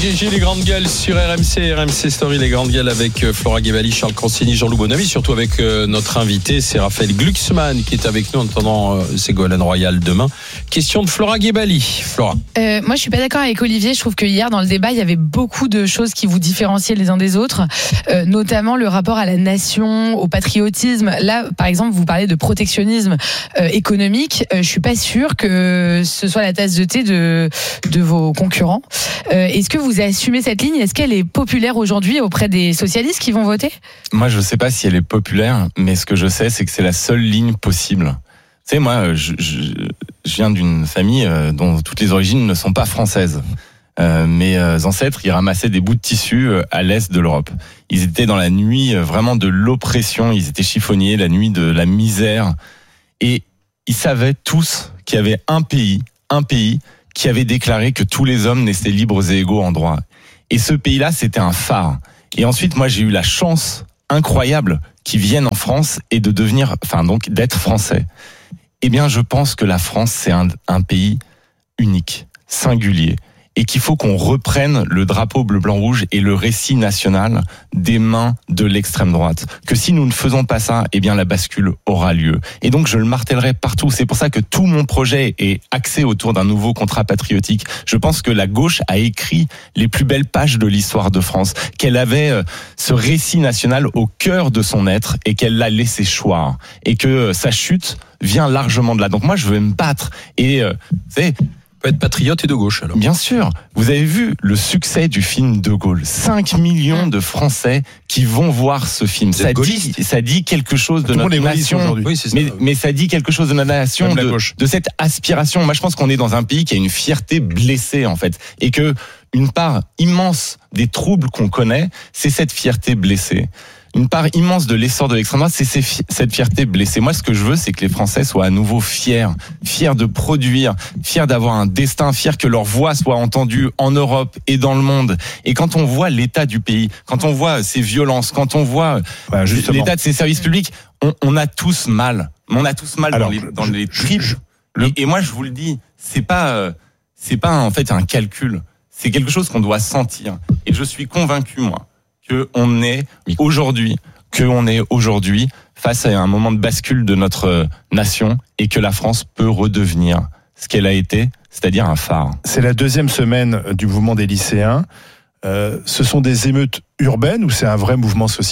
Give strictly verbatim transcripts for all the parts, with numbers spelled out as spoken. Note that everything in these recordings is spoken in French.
G G, les grandes gueules sur R M C, R M C Story, les grandes gueules avec Flora Guébali, Charles Consigny, Jean-Loup Bonamy, surtout avec euh, notre invité, c'est Raphaël Glucksmann qui est avec nous en attendant euh, Ségolène Royal demain. Question de Flora Guébali. Flora. Euh, moi, je suis pas d'accord avec Olivier. Je trouve que hier, dans le débat, il y avait beaucoup de choses qui vous différenciaient les uns des autres, euh, notamment le rapport à la nation, au patriotisme. Là, par exemple, vous parlez de protectionnisme euh, économique. Euh, je suis pas sûre que ce soit la tasse de thé de, de vos concurrents. Euh, est-ce que vous assumez cette ligne ? Est-ce qu'elle est populaire aujourd'hui auprès des socialistes qui vont voter ? Moi, je ne sais pas si elle est populaire, mais ce que je sais, c'est que c'est la seule ligne possible. Tu sais, moi, je, je, je viens d'une famille dont toutes les origines ne sont pas françaises. Euh, mes ancêtres, ils ramassaient des bouts de tissu à l'est de l'Europe. Ils étaient dans la nuit vraiment de l'oppression, ils étaient chiffonniers, la nuit de la misère. Et ils savaient tous qu'il y avait un pays, un pays qui avait déclaré que tous les hommes naissaient libres et égaux en droit. Et ce pays-là, c'était un phare. Et ensuite, moi, j'ai eu la chance incroyable qu'ils viennent en France et de devenir, enfin donc, d'être français. Eh bien, je pense que la France, c'est un, un pays unique, singulier, et qu'il faut qu'on reprenne le drapeau bleu, blanc, rouge et le récit national des mains de l'extrême droite. Que si nous ne faisons pas ça, eh bien la bascule aura lieu. Et donc je le martellerai partout. C'est pour ça que tout mon projet est axé autour d'un nouveau contrat patriotique. Je pense que la gauche a écrit les plus belles pages de l'histoire de France, qu'elle avait ce récit national au cœur de son être et qu'elle l'a laissé choir. Et que sa chute vient largement de là. Donc moi je veux me battre. Et euh, c'est... peut être patriote et de gauche alors. Bien sûr. Vous avez vu le succès du film De Gaulle. cinq millions de Français qui vont voir ce film. Ça dit, ça dit quelque chose de notre nation. Oui, c'est ça. Mais, mais ça dit quelque chose de notre nation, de, de cette aspiration. Moi, je pense qu'on est dans un pays qui a une fierté blessée, en fait. Et que une part immense des troubles qu'on connaît, c'est cette fierté blessée. Une part immense de l'essor de l'extrême droite, c'est cette fierté blessée. Moi, ce que je veux, c'est que les Français soient à nouveau fiers, fiers de produire, fiers d'avoir un destin, fiers que leur voix soit entendue en Europe et dans le monde. Et quand on voit l'état du pays, quand on voit ces violences, quand on voit bah, l'état de ses services publics, on, on a tous mal. On a tous mal Alors, dans les, dans je, les tripes. Je, je, et, et moi, je vous le dis, c'est pas, euh, c'est pas en fait un calcul. C'est quelque chose qu'on doit sentir. Et je suis convaincu, moi, qu'on est aujourd'hui, qu'on est aujourd'hui face à un moment de bascule de notre nation et que la France peut redevenir ce qu'elle a été, c'est-à-dire un phare. C'est la deuxième semaine du mouvement des lycéens. Euh, ce sont des émeutes urbaines ou c'est un vrai mouvement social ?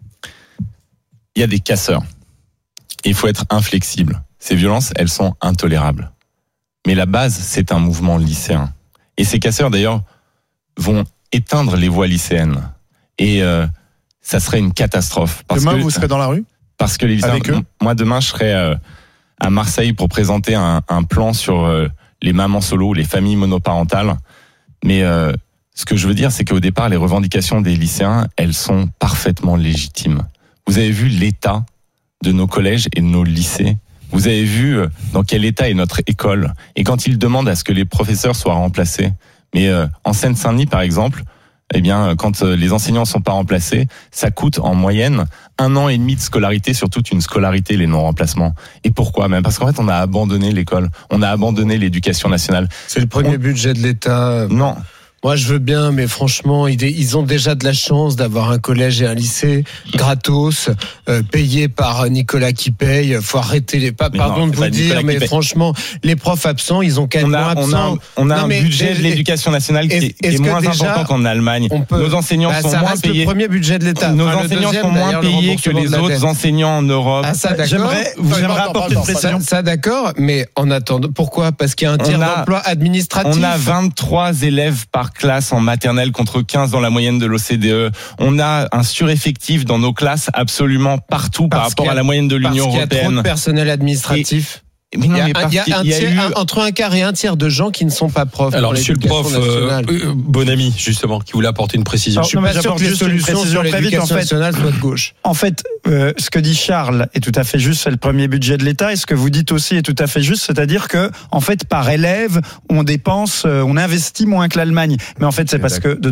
Il y a des casseurs. Il faut être inflexible. Ces violences, elles sont intolérables. Mais la base, c'est un mouvement lycéen. Et ces casseurs, d'ailleurs, vont éteindre les voix lycéennes. Et euh, ça serait une catastrophe. Parce demain, que, vous serez dans la rue ? Parce que les lycéens, avec eux ? Moi, demain, je serai euh, à Marseille pour présenter un, un plan sur euh, les mamans solo, les familles monoparentales. Mais euh, ce que je veux dire, c'est qu'au départ, les revendications des lycéens, elles sont parfaitement légitimes. Vous avez vu l'état de nos collèges et de nos lycées. Vous avez vu euh, dans quel état est notre école. Et quand ils demandent à ce que les professeurs soient remplacés. Mais euh, en Seine-Saint-Denis, par exemple, eh bien, quand les enseignants sont pas remplacés, ça coûte en moyenne un an et demi de scolarité sur toute une scolarité, les non-remplacements. Et pourquoi même ? Parce qu'en fait, on a abandonné l'école, on a abandonné l'éducation nationale. C'est le premier on... budget de l'État. Non. Moi, je veux bien, mais franchement, ils ont déjà de la chance d'avoir un collège et un lycée gratos, euh, payé par Nicolas qui paye. Faut arrêter les pas. Pardon non, de vous dire, mais franchement, les profs absents, ils ont qu'à être moins absents. On a, on a non, un mais, budget de l'éducation nationale qui est, qui est moins important qu'en Allemagne. Peut, Nos enseignants bah, sont ça moins reste payés. Le premier budget de l'État. Nos enfin, enseignants sont moins payés que les autres enseignants en Europe. Ah, ça, d'accord. J'aimerais, j'aimerais apporter une précision. Ça, ça, d'accord, mais en attendant, pourquoi ? Parce qu'il y a un tiers d'emploi administratif. On a vingt-trois élèves par classe en maternelle contre quinze dans la moyenne de l'O C D E. On a un sureffectif dans nos classes absolument partout par rapport à la moyenne de l'Union européenne. Parce qu'il y a trop de personnel administratif. Et... Mais non, il y a, mais il y a, un il y a tiers, eu... un, entre un quart et un tiers de gens qui ne sont pas profs. Alors, monsieur le prof, euh, euh, Bonamy, justement, qui voulait apporter une précision. Alors, je suis pas sûr que les solutions sur l'éducation nationale soient de gauche. En fait, euh, ce que dit Charles est tout à fait juste, c'est le premier budget de l'État, et ce que vous dites aussi est tout à fait juste, c'est-à-dire que, en fait, par élève, on dépense, euh, on investit moins que l'Allemagne. Mais en fait, c'est parce que dedans,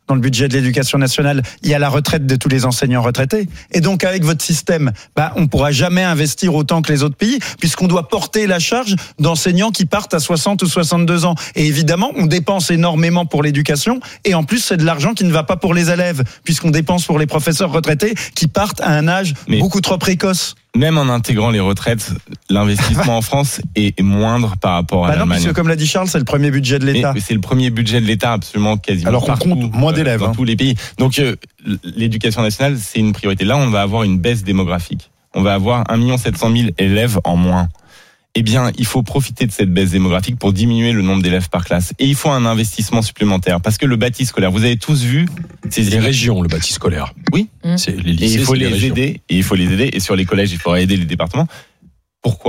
dans le budget de l'éducation nationale, il y a la retraite de tous les enseignants retraités. Et donc, avec votre système, bah, on ne pourra jamais investir autant que les autres pays, puisqu'on doit porter la charge d'enseignants qui partent à soixante ou soixante-deux ans. Et évidemment, on dépense énormément pour l'éducation, et en plus, c'est de l'argent qui ne va pas pour les élèves, puisqu'on dépense pour les professeurs retraités qui partent à un âge Mais beaucoup trop précoce. Même en intégrant les retraites, l'investissement en France est moindre par rapport à bah non, l'Allemagne. Puisque comme l'a dit Charles, c'est le premier budget de l'État. Mais c'est le premier budget de l'État absolument quasiment Alors qu'on partout, compte moins d'élèves euh, dans hein. tous les pays. Donc euh, l'éducation nationale, c'est une priorité. Là, on va avoir une baisse démographique. On va avoir un million sept cent mille élèves en moins. Eh bien, il faut profiter de cette baisse démographique pour diminuer le nombre d'élèves par classe. Et il faut un investissement supplémentaire. Parce que le bâti scolaire, vous avez tous vu... C'est les régions, le bâti scolaire. Oui. Mmh. C'est les lycées, et il faut les, les aider. Et il faut les aider. Et sur les collèges, il faudra aider les départements. Pourquoi ?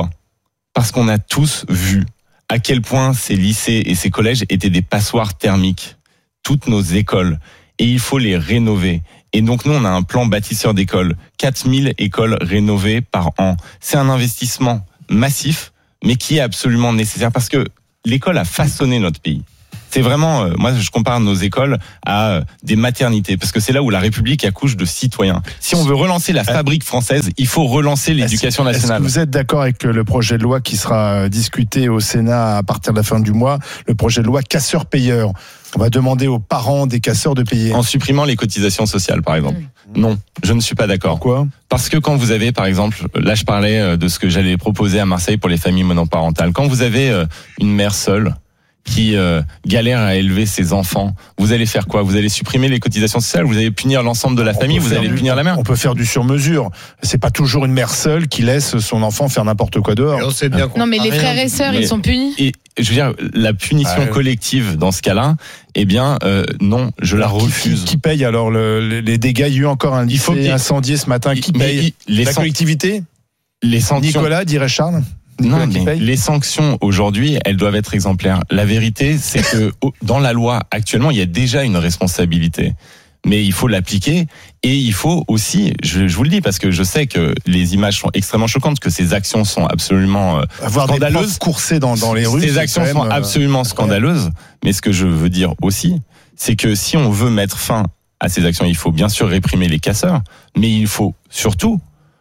Parce qu'on a tous vu à quel point ces lycées et ces collèges étaient des passoires thermiques. Toutes nos écoles. Et il faut les rénover. Et donc, nous, on a un plan bâtisseur d'écoles. quatre mille écoles rénovées par an. C'est un investissement massif, mais qui est absolument nécessaire parce que l'école a façonné notre pays. C'est vraiment, euh, moi je compare nos écoles à euh, des maternités, parce que c'est là où la République accouche de citoyens. Si on veut relancer la fabrique française, il faut relancer l'éducation nationale. Est-ce que vous êtes d'accord avec le projet de loi qui sera discuté au Sénat à partir de la fin du mois, le projet de loi casseurs-payeurs ? On va demander aux parents des casseurs de payer. En supprimant les cotisations sociales, par exemple. Mmh. Non, je ne suis pas d'accord. Pourquoi ? Parce que quand vous avez, par exemple, là je parlais de ce que j'allais proposer à Marseille pour les familles monoparentales. Quand vous avez une mère seule, qui euh, galère à élever ses enfants, vous allez faire quoi ? Vous allez supprimer les cotisations sociales, vous allez punir l'ensemble de la famille, vous allez du, punir la mère. On peut faire du sur-mesure. C'est pas toujours une mère seule qui laisse son enfant faire n'importe quoi dehors. On sait bien non mais les frères et sœurs, ils sont punis. Et je veux dire, la punition ah, collective dans ce cas-là, eh bien, euh, non, je la refuse. Qui, qui paye alors le, les dégâts ? Il y a eu encore un lycée incendié ce matin. Qui paye ? Les La collectivité ? Les sanctions. Nicolas, dirait Charles ? Non, mais les sanctions aujourd'hui, elles doivent être exemplaires. La vérité, c'est que dans la loi actuellement, il y a déjà une responsabilité, mais il faut l'appliquer et il faut aussi, je, je vous le dis parce que je sais que les images sont extrêmement choquantes, que ces actions sont absolument euh, Avoir scandaleuses. Des profs coursés dans dans les rues. Ces actions sont absolument scandaleuses. Mais ce que je veux dire aussi, c'est que si on veut mettre fin à ces actions, il faut bien sûr réprimer les casseurs, mais il faut surtout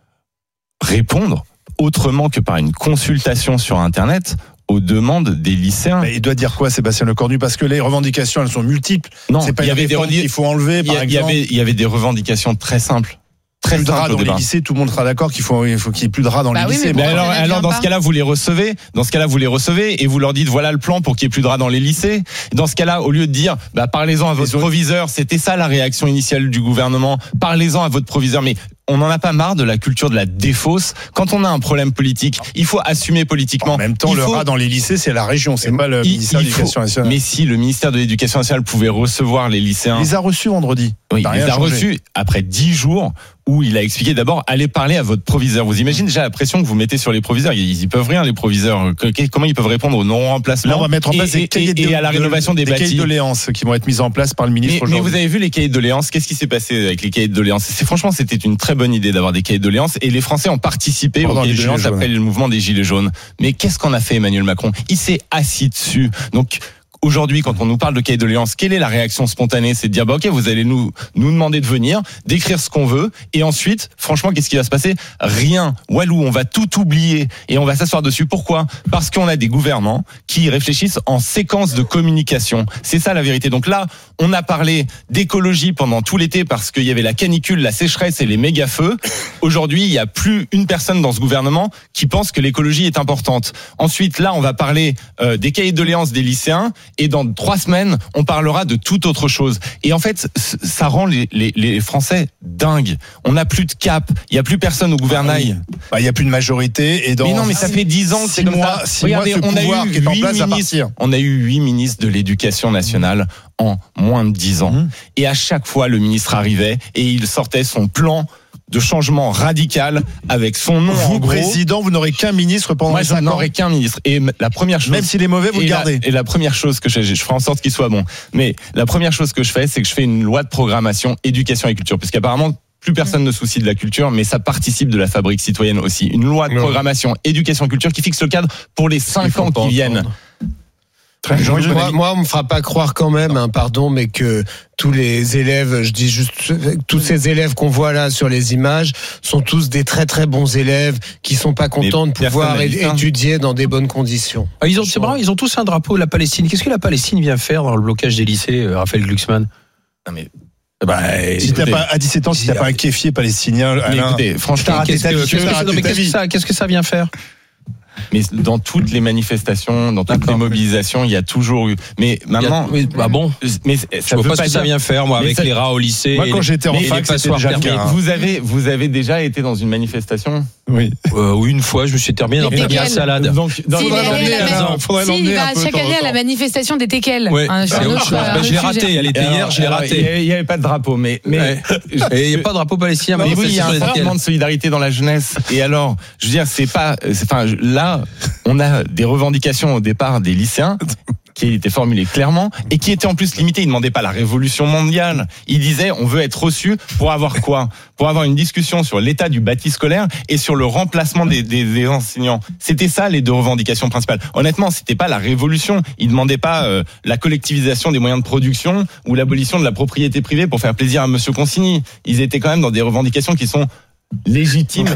répondre autrement que par une consultation sur Internet aux demandes des lycéens. Mais il doit dire quoi, Sébastien Lecornu ? Parce que les revendications, elles sont multiples. Non, c'est pas il y avait des revendications qu'il faut enlever, par il y, exemple. avait, il y avait des revendications très simples. Très plus de rats dans les débat. lycées, tout le monde sera d'accord qu'il faut, il faut qu'il y ait plus de rats dans bah les oui, lycées. Mais Mais alors, alors dans pas. ce cas-là, vous les recevez. Dans ce cas-là, vous les recevez et vous leur dites voilà le plan pour qu'il y ait plus de rats dans les lycées. Dans ce cas-là, au lieu de dire bah parlez-en à votre proviseur, c'était ça la réaction initiale du gouvernement. Parlez-en à votre proviseur. Mais on n'en a pas marre de la culture de la défausse. Quand on a un problème politique, il faut assumer politiquement. En même temps, il le faut... rat dans les lycées, c'est la région, c'est pas le il, ministère de il l'Éducation faut... nationale. Mais si le ministère de l'Éducation nationale pouvait recevoir les lycéens, il les a reçus vendredi. oui, il les a reçus après dix jours où il a expliqué d'abord allez parler à votre proviseur. Vous imaginez déjà la pression que vous mettez sur les proviseurs. Ils y peuvent rien, les proviseurs. Comment ils peuvent répondre au non-remplacement? Là, on va mettre en place et, des cahiers de, et à la rénovation des, des bâtis. cahiers de doléances qui vont être mis en place par le ministre mais, aujourd'hui. mais vous avez vu les cahiers de doléances? Qu'est-ce qui s'est passé avec les cahiers de doléances? C'est franchement, c'était une très bonne idée d'avoir des cahiers de doléances et les Français ont participé Pendant aux cahiers de doléances jaunes. après le mouvement des Gilets jaunes. Mais qu'est-ce qu'en a fait Emmanuel Macron? Il s'est assis dessus. Donc aujourd'hui, quand on nous parle de cahier de doléances, quelle est la réaction spontanée? C'est de dire, bah, ok, vous allez nous, nous demander de venir, d'écrire ce qu'on veut, et ensuite, franchement, qu'est-ce qui va se passer? Rien. Walou, on va tout oublier, et on va s'asseoir dessus. Pourquoi? Parce qu'on a des gouvernants qui réfléchissent en séquence de communication. C'est ça la vérité. Donc là, on a parlé d'écologie pendant tout l'été parce qu'il y avait la canicule, la sécheresse et les méga-feux. Aujourd'hui, il n'y a plus une personne dans ce gouvernement qui pense que l'écologie est importante. Ensuite, là, on va parler euh, des cahiers de doléances des lycéens. Et dans trois semaines, on parlera de toute autre chose. Et en fait, ça rend les, les, les Français dingues. On n'a plus de cap. Il n'y a plus personne au gouvernail. Ah oui. Bah, il n'y a plus de majorité. Et dans mais non, mais ça fait dix ans que c'est comme mois, ça. Six Regardez, mois, ce on a pouvoir eu qui est en huit place à ministres, partir. on a eu huit ministres de l'Éducation nationale en moins de dix ans. Mmh. Et à chaque fois, le ministre arrivait et il sortait son plan de changement radical avec son nom vous, en gros. président, vous n'aurez qu'un ministre pendant Moi, cinq ans. je n'aurai qu'un ministre. Et la première chose, même s'il est mauvais, vous le gardez. La, et la première chose que je fais, je ferai en sorte qu'il soit bon. Mais la première chose que je fais, c'est que je fais une loi de programmation éducation et culture, puisqu'apparemment plus personne ne se soucie de la culture, mais ça participe de la fabrique citoyenne aussi. Une loi de programmation éducation culture qui fixe le cadre pour les cinq ans qui viennent. Très moi, moi, moi, on me fera pas croire quand même, hein, pardon, mais que tous les élèves, je dis juste, tous ces élèves qu'on voit là sur les images sont tous des très très bons élèves qui sont pas contents de pouvoir é- étudier dans des bonnes conditions. Ah, ils ont, c'est marrant, ils ont tous un drapeau de la Palestine. Qu'est-ce que la Palestine vient faire dans le blocage des lycées, Raphaël Glucksmann? Non mais Bah, si t'as pas, à dix-sept ans, si t'as pas un kéfier palestinien, mais Alain, écoutez, franchement, qu'est-ce que, qu'est-ce que, non, mais qu'est-ce que ça, qu'est-ce que ça vient faire? Mais dans toutes les manifestations, dans toutes D'accord. les mobilisations, il y a toujours eu. Mais maintenant, mais, bah bon, mais je ça vois veut pas ce pas que ça dire. vient faire, moi, Mais avec ça- les rats au lycée. moi, et quand les- j'étais en et les fac, c'était passoires déjà le permis. cas, hein. Vous avez, vous avez déjà été dans une manifestation? oui. Euh, oui, une fois, je me suis terminé dans Mais le panier à lesquelles salade. Donc, dans Si, faudrait il est allé l'emmener, à la alors, mani- faudrait si, il l'emmener va un peu chaque de temps année en à la temps. manifestation des teckels. Ouais, Hein, c'est un autre autre- chose. un Bah, autre je l'ai sujet. raté, elle était hier, je l'ai Alors, raté. Il y avait- il y avait pas de drapeau, mais, mais, Ouais. Et il n'y a pas de drapeau palestinien, mais oui, il y a un manifestation des sentiment teckels. de solidarité dans la jeunesse. Et alors, je veux dire, c'est pas, c'est, enfin, je- là, on a des revendications au départ des lycéens qui étaient formulées clairement et qui étaient en plus limitées. Ils ne demandaient pas la révolution mondiale. Ils disaient, on veut être reçu pour avoir quoi? Pour avoir une discussion sur l'état du bâti scolaire et sur le remplacement des, des, des enseignants. C'était ça les deux revendications principales. Honnêtement, c'était pas la révolution. Ils demandaient pas euh, la collectivisation des moyens de production ou l'abolition de la propriété privée pour faire plaisir à Monsieur Consigny. Ils étaient quand même dans des revendications qui sont légitimes